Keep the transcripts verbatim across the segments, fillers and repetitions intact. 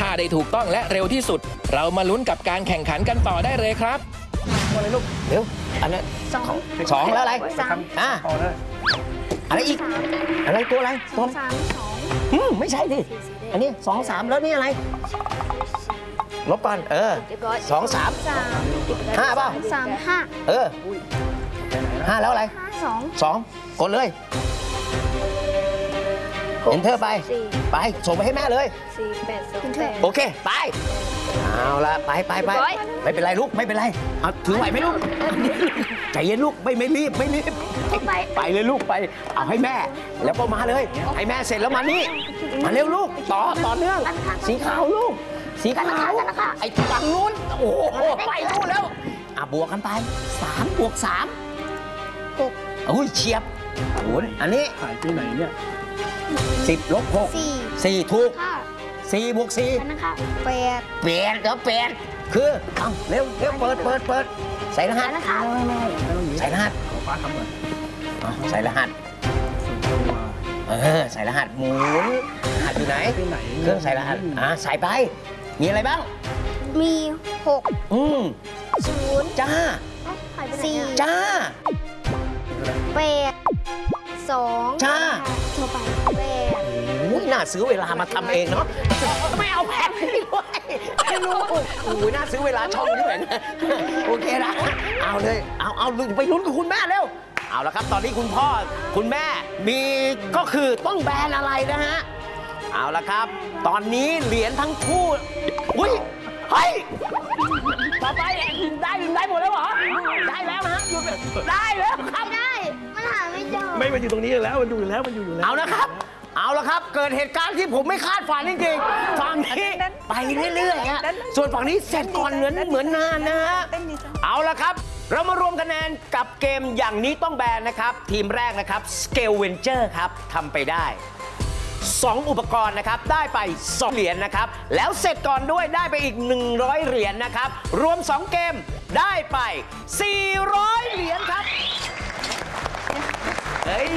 ได้ถูกต้องและเร็วที่สุดเรามาลุ้นกับการแข่งขันกันต่อได้เลยครับอะไรลูกเดี๋ยวอันนั้นสองสองแล้วอะไรสามอ่ะอะไรอีกอะไรตัวอะไรตัวสามสองอืมไม่ใช่ดิอันนี้สองสามแล้วนี่อะไรลบก่อนเออสองสามห้าเปล่าสามห้าเออห้าแล้วอะไรห้าสองสองกดเลยเอนเตอร์ไปไปส่งไปให้แม่เลยสี่แปดสองแปดโอเคไปเอาละไปไปไปไม่เป็นไรลูกไม่เป็นไรเอาถือไหวไหมลูกใจเย็นลูกไม่ไม่รีบไม่รีบไปไปเลยลูกไปเอาให้แม่แล้วก็มาเลยให้แม่เสร็จแล้วมานี่มาเร็วลูกต่อต่อเนื่องสีขาวลูกสีขาวไอ้ฝั่งนู้นโอ้โหไปนู่นแล้วอ่ะบวกกันไปสามบวกสามหกอุ้ยเฉียบโอ้โหอันนี้หายไปไหนเนี่ยสิบลบหกสี่ถูกสี่บวกสี่นะคะแปดแปดเดี๋ยวแปดคือเอาเร็วเร็วเปิดเปิดเปิดใส่รหัสนะคะใส่รหัสขอฟ้าทำหน่อยใส่รหัสเออใส่รหัสหมุนรหัสอยู่ไหนเครื่องใส่รหัสอ่าใส่ไปมีอะไรบ้างมีหกอืมศูนย์จ้าสี่จ้าแปดสองจ้าโทรไปแปดอุ้ยน่าซื้อเวลามาทำเองเนาะไม่เอาแพงไม่ด้วยไม่รู้โอ้ยน่าซื้อเวลาช่องด้วยนะโอเคนะเอาเลยเอาเอาไปลุ้นกับคุณแม่เร็วเอาละครับตอนนี้คุณพ่อคุณแม่มีก็คือต้องแบรนด์อะไรนะฮะเอาละครับตอนนี้เหรียญทั้งคู่อุ้ยเฮ้ยต่อไปได้ได้หมดแล้วเหรอได้แล้วนะหยุดได้แล้วครับได้มันหาไม่เจอไม่มันอยู่ตรงนี้แล้วมันอยู่แล้วมันอยู่อยู่แล้วเอาละครับเอาละครับเกิดเหตุการณ์ที่ผมไม่คาดฝันจริงๆฝั่งนี้ไปเรื่อยๆฮะส่วนฝั่งนี้เสร็จก่อนเหมือนเหมือนนานนะฮะเอาละครับเรามารวมคะแนนกับเกมอย่างนี้ต้องแบนนะครับทีมแรกนะครับ Scale Venture ครับทำไปได้สองอุปกรณ์นะครับได้ไปสองเหรียญนะครับแล้วเสร็จก่อนด้วยได้ไปอีกหนึ่งร้อยเหรียญนะครับรวมสองเกมได้ไปสี่ร้อยเหรียญครับเฮ้ย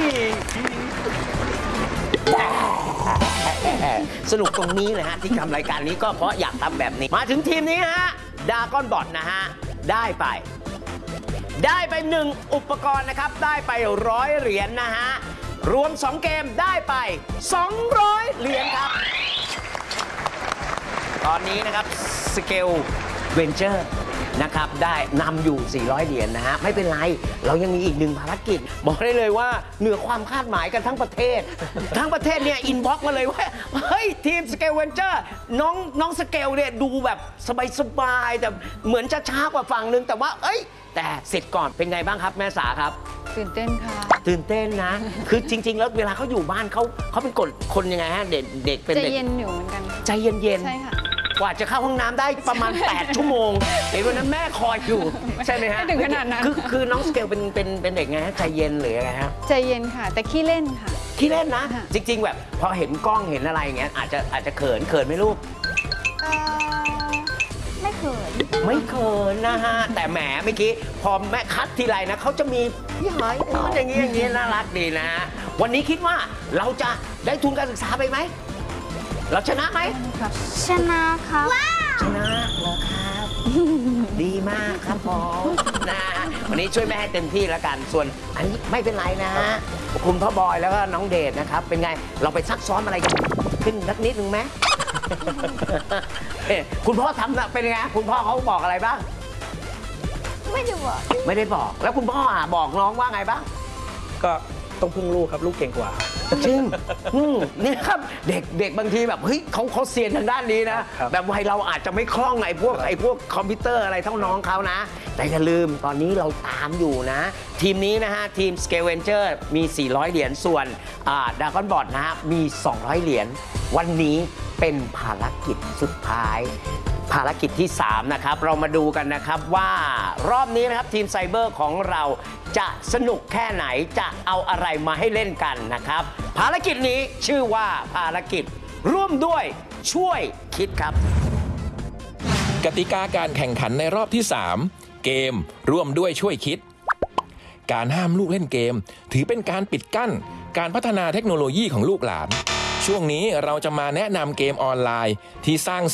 สนุกตรงนี้เลยฮะที่ทำรายการนี้ก็เพราะอยากทำแบบนี้มาถึงทีมนี้ฮะดาก้อนบอทนะฮะได้ไปได้ไปหนึ่งอุปกรณ์นะครับได้ไปร้อยเหรียญนะฮะรวมสองเกมได้ไปสองร้อยเหรียญครับตอนนี้นะครับ Scale Venture นะครับได้นำอยู่สี่ร้อยเหรียญนะฮะไม่เป็นไรเรายังมีอีกหนึ่งภารกิจบอกได้เลยว่าเหนือความคาดหมายกันทั้งประเทศทั้งประเทศเนี่ยอินบ็อกซ์มาเลยว่าเฮ้ยทีม Scale Venture น้องน้องสเกลเนี่ยดูแบบสบายๆแต่เหมือนจะช้ากว่าฝั่งนึงแต่ว่าเอ้ยแต่เสร็จก่อนเป็นไงบ้างครับแม่สาครับตื่นเต้นค่ะตื่นเต้นนะคือจริงๆแล้วเวลาเขาอยู่บ้านเขาเขาเป็นคนคนยังไงฮะเด็กเด็กเป็นเด็กใจเย็นอยู่เหมือนกันใจเย็นๆใช่ค่ะกว่าจะเข้าห้องน้ำได้ประมาณแปดชั่วโมงเห็นวันนั้นแม่คอยอยู่ใช่ไหมฮะไม่ถึงขนาดนั้นคือคือน้องสเกลเป็นเป็นเป็นเด็กไงฮะใจเย็นหรือไงฮะใจเย็นค่ะแต่ขี้เล่นค่ะขี้เล่นนะจริงๆแบบพอเห็นกล้องเห็นอะไรอย่างเงี้ยอาจจะอาจจะเขินเขินไหมลูกไม่เขินไม่เขินนะฮะแต่แหมเมื่อกี้พอแม่คัดทีไรนะเขาจะมีพี่หอยอย่างนี้อย่างนี้น่ารักดีนะวันนี้คิดว่าเราจะได้ทุนการศึกษาไปไหมเราชนะไหมชนะครับชนะเหรอครับดีมากครับผมนะวันนี้ช่วยแม่ให้เต็มที่แล้วกันส่วนอันนี้ไม่เป็นไรนะคุณพ่อบอยแล้วก็น้องเดชนะครับเป็นไงเราไปซักซ้อมอะไรกันขึ้นนักนิดนึงไหมคุณพ่อทำนะเป็นไงคุณพ่อเขาบอกอะไรบ้างไม่ได้บอกไม่ได้บอกแล้วคุณพ่อบอกน้องว่าไงบ้างก็ต้องพึ่งลูกครับลูกเก่งกว่าจริงนี่ครับเด็กเด็กบางทีแบบเฮ้ยเขาเขาเซียนทางด้านนี้นะแบบวัยเราอาจจะไม่คล่องไอ้พวกไอ้พวกคอมพิวเตอร์อะไรเท่าน้องเขานะแต่อย่าลืมตอนนี้เราตามอยู่นะทีมนี้นะฮะทีม Scale Venture มีสี่ร้อยเหรียญส่วนดากอนบอทนะฮะมีสองร้อยเหรียญวันนี้เป็นภารกิจสุดท้ายภารกิจที่สามนะครับเรามาดูกันนะครับว่ารอบนี้นะครับทีมไซเบอร์ของเราจะสนุกแค่ไหนจะเอาอะไรมาให้เล่นกันนะครับภารกิจนี้ชื่อว่าภารกิจร่วมด้วยช่วยคิดครับกติกาการแข่งขันในรอบที่สามเกมร่วมด้วยช่วยคิดการห้ามลูกเล่นเกมถือเป็นการปิดกั้นการพัฒนาเทคโนโลยีของลูกหลานช่วงนี้เราจะมาแนะนำเกมออนไลน์ที่สร้าง